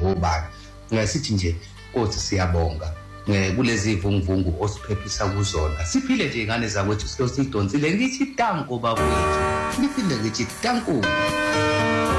obani ngasithi nje othi siyabonga kulezi ivunguvungu osiphephisa kuzona siphile nje ingane zakwethu silosidonsile ngithi tanko babethu ngiphinde ngithi tanko